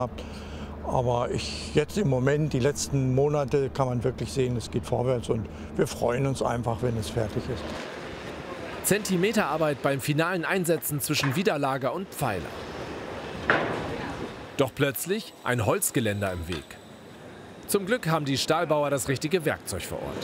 Aber jetzt im Moment, die letzten Monate, kann man wirklich sehen, es geht vorwärts und wir freuen uns einfach, wenn es fertig ist. Zentimeterarbeit beim finalen Einsetzen zwischen Widerlager und Pfeiler. Doch plötzlich ein Holzgeländer im Weg. Zum Glück haben die Stahlbauer das richtige Werkzeug vor Ort.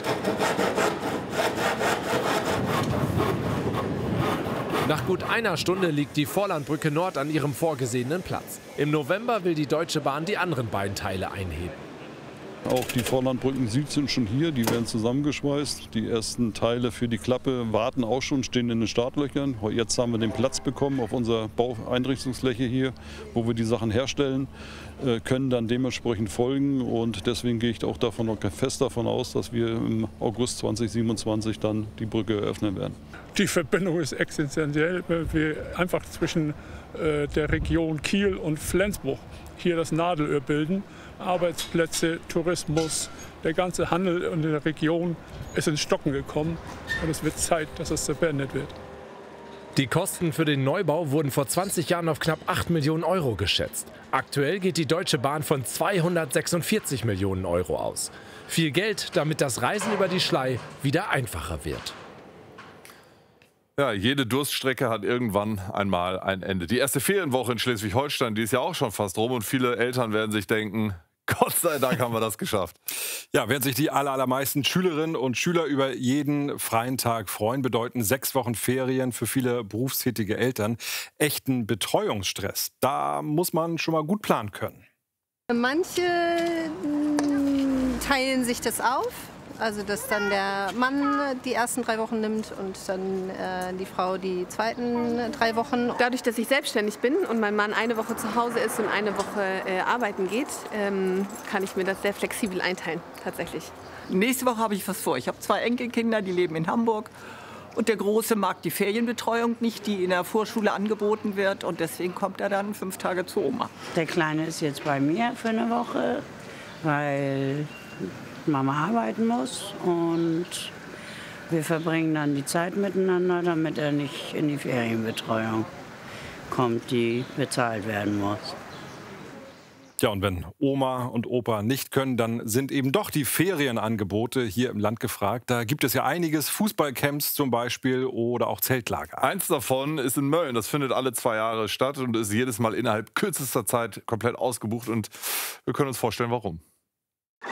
Nach gut einer Stunde liegt die Vorlandbrücke Nord an ihrem vorgesehenen Platz. Im November will die Deutsche Bahn die anderen beiden Teile einheben. Auch die Vorlandbrücken Süd sind schon hier, die werden zusammengeschweißt. Die ersten Teile für die Klappe warten auch schon, stehen in den Startlöchern. Jetzt haben wir den Platz bekommen auf unserer Baueinrichtungsfläche hier, wo wir die Sachen herstellen, können dann dementsprechend folgen. Und deswegen gehe ich auch fest davon aus, dass wir im August 2027 dann die Brücke eröffnen werden. Die Verbindung ist existenziell, weil wir einfach zwischen der Region Kiel und Flensburg hier das Nadelöhr bilden. Arbeitsplätze, Tourismus, der ganze Handel in der Region ist ins Stocken gekommen. Und es wird Zeit, dass es beendet wird. Die Kosten für den Neubau wurden vor 20 Jahren auf knapp 8 Millionen Euro geschätzt. Aktuell geht die Deutsche Bahn von 246 Millionen Euro aus. Viel Geld, damit das Reisen über die Schlei wieder einfacher wird. Ja, jede Durststrecke hat irgendwann einmal ein Ende. Die erste Ferienwoche in Schleswig-Holstein, die ist ja auch schon fast rum. Und viele Eltern werden sich denken, Gott sei Dank haben wir das geschafft. Ja, während sich die allermeisten Schülerinnen und Schüler über jeden freien Tag freuen, bedeuten 6 Wochen Ferien für viele berufstätige Eltern echten Betreuungsstress. Da muss man schon mal gut planen können. Manche teilen sich das auf. Also dass dann der Mann die ersten 3 Wochen nimmt und dann die Frau die zweiten 3 Wochen. Dadurch, dass ich selbstständig bin und mein Mann eine Woche zu Hause ist und eine Woche arbeiten geht, kann ich mir das sehr flexibel einteilen, tatsächlich. Nächste Woche habe ich was vor. Ich habe 2 Enkelkinder, die leben in Hamburg. Und der Große mag die Ferienbetreuung nicht, die in der Vorschule angeboten wird. Und deswegen kommt er dann 5 Tage zu Oma. Der Kleine ist jetzt bei mir für eine Woche, weil Mama arbeiten muss und wir verbringen dann die Zeit miteinander, damit er nicht in die Ferienbetreuung kommt, die bezahlt werden muss. Ja, und wenn Oma und Opa nicht können, dann sind eben doch die Ferienangebote hier im Land gefragt. Da gibt es ja einiges, Fußballcamps zum Beispiel oder auch Zeltlager. Eins davon ist in Mölln. Das findet alle 2 Jahre statt und ist jedes Mal innerhalb kürzester Zeit komplett ausgebucht. Und wir können uns vorstellen, warum.